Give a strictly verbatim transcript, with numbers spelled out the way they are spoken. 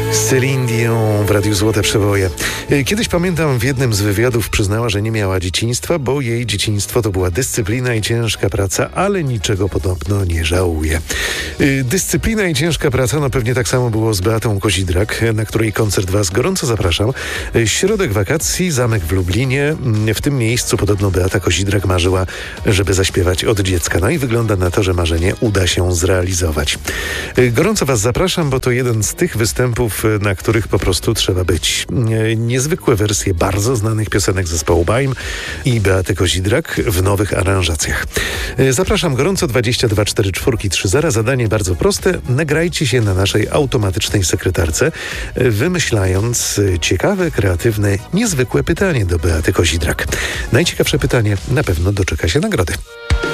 Celine Dion w Radiu Złote Przeboje. Kiedyś, pamiętam, w jednym z wywiadów przyznała, że nie miała dzieciństwa, bo jej dzieciństwo to była dyscyplina i ciężka praca, ale niczego podobno nie żałuje. Dyscyplina i ciężka praca, no pewnie tak samo było z Beatą Kozidrak, na której koncert Was gorąco zapraszam. Środek wakacji, zamek w Lublinie. W tym miejscu podobno Beata Kozidrak marzyła, żeby zaśpiewać od dziecka. No i wygląda na to, że marzenie uda się zrealizować. Gorąco Was zapraszam, bo to jeden z tych występów, na których po prostu trzeba być. Niezwykłe wersje bardzo znanych piosenek zespołu Baim i Beaty Kozidrak w nowych aranżacjach. Zapraszam gorąco, dwadzieścia dwa czterdzieści cztery trzy zero. Zadanie bardzo proste. Nagrajcie się na naszej automatycznej sekretarce, wymyślając ciekawe, kreatywne, niezwykłe pytanie do Beaty Kozidrak. Najciekawsze pytanie na pewno doczeka się nagrody.